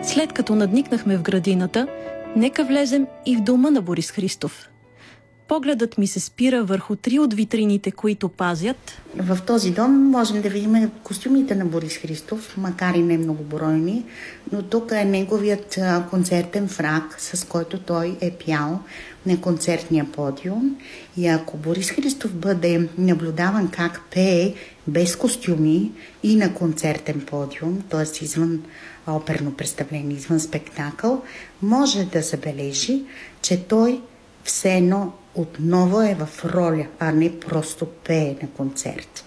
След като надникнахме в градината, нека влезем и в дома на Борис Христов. Погледът ми се спира върху 3 от витрините, които пазят. В този дом можем да видим костюмите на Борис Христов, макар и не многобройни, но тук е неговият концертен фрак, с който той е пял на концертния подиум. И ако Борис Христов бъде наблюдаван как пее без костюми и на концертен подиум, т.е. извън оперно представление, извън спектакъл, може да забележи, че той все едно отново е в роля, а не просто пее на концерт.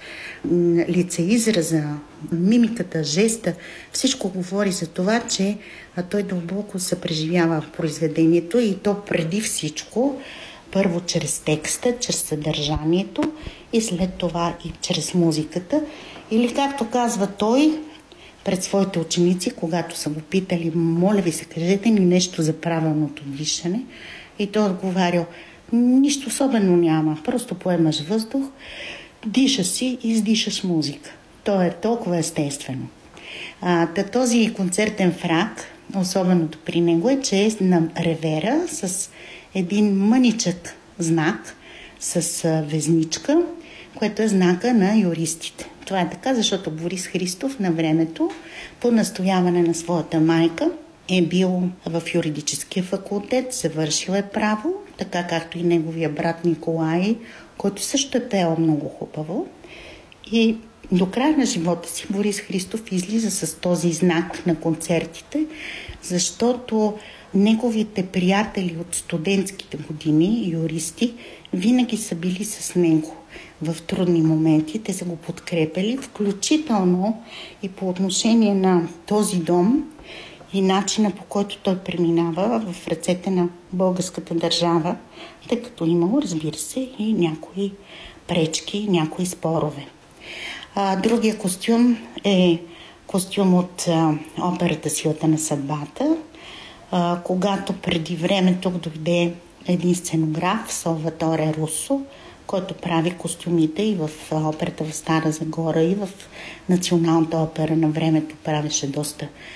Лицеизраза, мимиката, жеста, всичко говори за това, че той дълбоко се преживява в произведението и то преди всичко, първо чрез текста, чрез съдържанието и след това и чрез музиката. Или както казва той пред своите ученици, когато са го питали: моля ви се, кажете ни нещо за правилното дишане. И той отговарял: нищо особено няма, просто поемаш въздух, дишаш си и издишаш музика. То е толкова естествено. Този концертен фрак, особеното при него е, че е на ревера с един мъничък знак с везничка, което е знака на юристите. Това е така, защото Борис Христов на времето, по настояване на своята майка, е бил в юридическия факултет, завършил е право, така както и неговия брат Николай, който също е пеел много хубаво. И до края на живота си Борис Христов излиза с този знак на концертите, защото неговите приятели от студентските години, юристи, винаги са били с него в трудни моменти. Те са го подкрепили, включително и по отношение на този дом и начина, по който той преминава в ръцете на българската държава, тъй като имало, разбира се, и някои пречки, някои спорове. Другия костюм е костюм от операта "Силата на съдбата", когато преди време тук дойде един сценограф, Салваторе Русо, който прави костюмите и в операта в Стара Загора, и в Националната опера на времето правеше доста